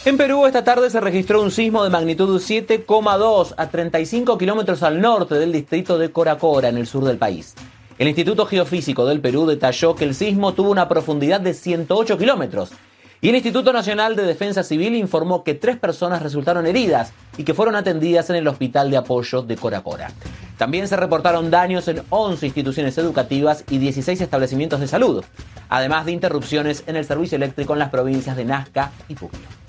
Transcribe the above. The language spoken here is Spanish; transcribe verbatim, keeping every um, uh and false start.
En Perú esta tarde se registró un sismo de magnitud siete coma dos a treinta y cinco kilómetros al norte del distrito de Cora Cora, en el sur del país. El Instituto Geofísico del Perú detalló que el sismo tuvo una profundidad de ciento ocho kilómetros. Y el Instituto Nacional de Defensa Civil informó que tres personas resultaron heridas y que fueron atendidas en el Hospital de Apoyo de Cora Cora. También se reportaron daños en once instituciones educativas y dieciséis establecimientos de salud, además de interrupciones en el servicio eléctrico en las provincias de Nazca y Puno.